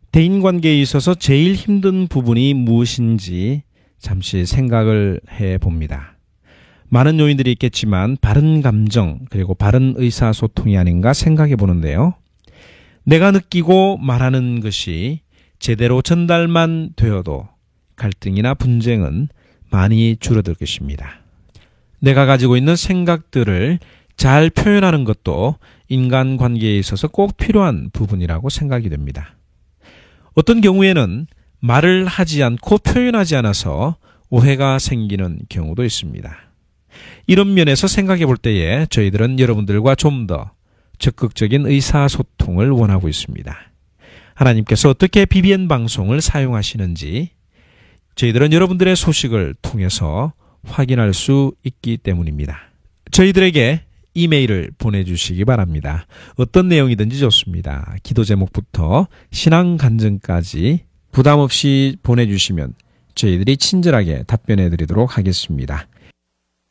대인관계에 있어서 제일 힘든 부분이 무엇인지 잠시 생각을 해봅니다. 많은 요인들이 있겠지만 바른 감정 그리고 바른 의사소통이 아닌가 생각해 보는데요. 내가 느끼고 말하는 것이 제대로 전달만 되어도 갈등이나 분쟁은 많이 줄어들 것입니다. 내가 가지고 있는 생각들을 잘 표현하는 것도 인간관계에 있어서 꼭 필요한 부분이라고 생각이 됩니다. 어떤 경우에는 말을 하지 않고 표현하지 않아서 오해가 생기는 경우도 있습니다. 이런 면에서 생각해 볼 때에 저희들은 여러분들과 좀 더 적극적인 의사소통을 원하고 있습니다. 하나님께서 어떻게 BBN 방송을 사용하시는지 저희들은 여러분들의 소식을 통해서 확인할 수 있기 때문입니다. 저희들에게 이메일을 보내주시기 바랍니다. 어떤 내용이든지 좋습니다. 기도 제목부터 신앙 간증까지 부담 없이 보내주시면 저희들이 친절하게 답변해 드리도록 하겠습니다.